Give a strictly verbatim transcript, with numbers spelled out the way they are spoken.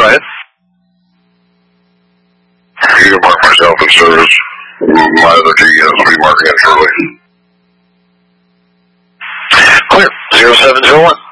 ahead. You can mark myself in service. My other two units will be marking in shortly. Clear. zero seven zero one.